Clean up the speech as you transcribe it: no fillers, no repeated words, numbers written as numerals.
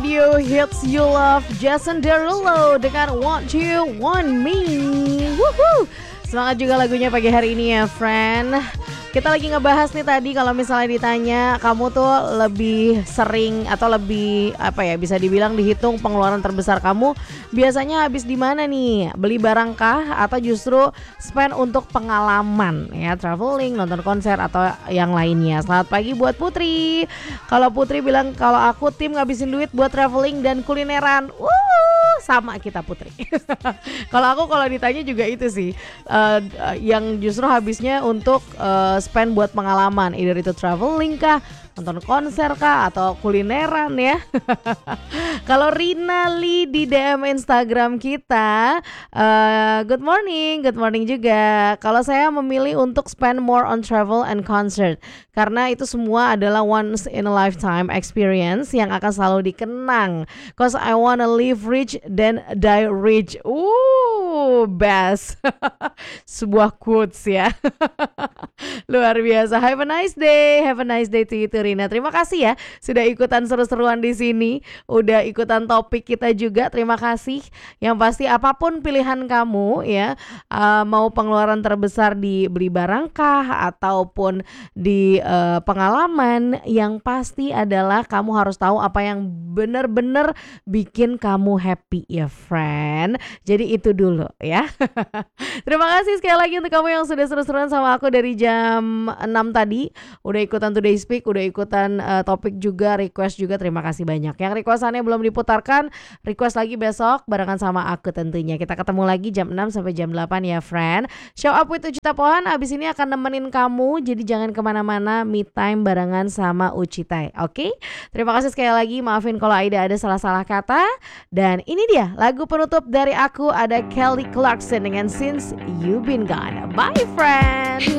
Radio Hits You Love, Jason Derulo dengan Want You Want Me. Woohoo! Semangat juga lagunya pagi hari ini ya friend. Kita lagi ngebahas nih tadi kalau misalnya ditanya kamu tuh lebih sering atau lebih bisa dibilang dihitung pengeluaran terbesar kamu biasanya habis di mana nih? Beli barang kah atau justru spend untuk pengalaman ya, traveling, nonton konser atau yang lainnya. Selamat pagi buat Putri. Kalau Putri bilang kalau aku tim ngabisin duit buat traveling dan kulineran. Sama kita Putri. Kalau ditanya juga itu sih yang justru habisnya untuk spend buat pengalaman, either itu traveling kah, nonton konser kah, atau kulineran ya. Kalau Rina Lee di DM Instagram kita, good morning juga. Kalau saya memilih untuk spend more on travel and concert karena itu semua adalah once in a lifetime experience yang akan selalu dikenang. Cause I wanna live rich then die rich. Best. Sebuah quotes ya. Luar biasa. Have a nice day to you too, Rina. Terima kasih ya sudah ikutan seru-seruan di sini, udah ikutan topik kita juga. Terima kasih. Yang pasti apapun pilihan kamu ya, mau pengeluaran terbesar di beli barang kah ataupun di pengalaman, yang pasti adalah kamu harus tahu apa yang benar-benar bikin kamu happy ya friend. Jadi itu dulu ya. Terima kasih sekali lagi untuk kamu yang sudah seru-seruan sama aku dari jam 6 tadi. Udah ikutan Today Speak, udah ikutan topik juga, request juga. Terima kasih banyak. Yang requestannya belum diputarkan, request lagi besok barengan sama aku tentunya. Kita ketemu lagi jam 6 sampai jam 8 ya friend. Show up with Ucita Pohan abis ini akan nemenin kamu. Jadi jangan kemana-mana, me time barengan sama Ucita. Oke? Terima kasih sekali lagi. Maafin kalau Aida ada salah-salah kata. Dan ini dia lagu penutup dari aku, ada Kelly Clarkson dengan Since You Been Gone. Bye friend.